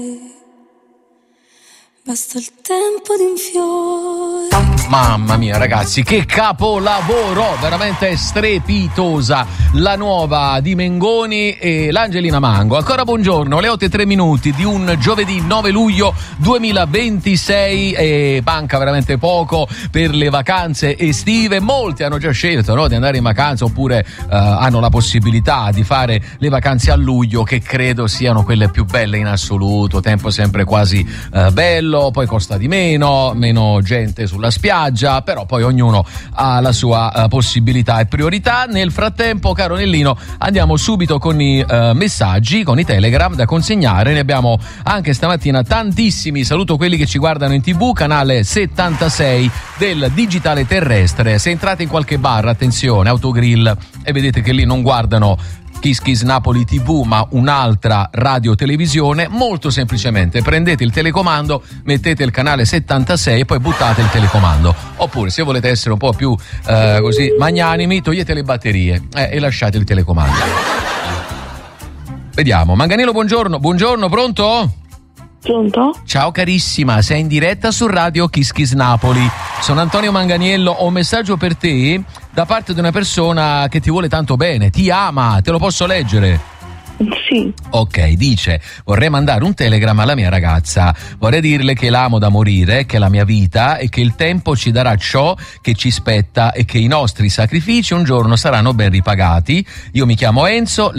Basta il tempo di un fiore. Mamma mia ragazzi, che capolavoro, veramente strepitosa la nuova di Mengoni e l'Angelina Mango. Ancora buongiorno, le 8:03 di un giovedì 9 luglio 2026 e manca veramente poco per le vacanze estive. Molti hanno già scelto, no, di andare in vacanza oppure hanno la possibilità di fare le vacanze a luglio, che credo siano quelle più belle in assoluto, tempo sempre quasi bello, poi costa di meno gente sulla spiaggia, però poi ognuno ha la sua possibilità e priorità. Nel frattempo, caro Nellino, andiamo subito con i messaggi, con i Telegram da consegnare. Ne abbiamo anche stamattina tantissimi. Saluto quelli che ci guardano in TV, canale 76 del digitale terrestre. Se entrate in qualche bar, attenzione, Autogrill, e vedete che lì non guardano Kiss Kiss Napoli TV ma un'altra radiotelevisione, molto semplicemente prendete il telecomando, mettete il canale 76 e poi buttate il telecomando. Oppure, se volete essere un po' più così magnanimi, togliete le batterie e lasciate il telecomando. Vediamo. Manganello, buongiorno, pronto? Pronto? Ciao carissima, sei in diretta su Radio Kiss Kiss Napoli. Sono Antonio Manganiello, ho un messaggio per te da parte di una persona che ti vuole tanto bene, ti ama, te lo posso leggere? Sì. Ok, dice: vorrei mandare un telegramma alla mia ragazza, vorrei dirle che l'amo da morire, che è la mia vita e che il tempo ci darà ciò che ci spetta e che i nostri sacrifici un giorno saranno ben ripagati. Io mi chiamo Enzo,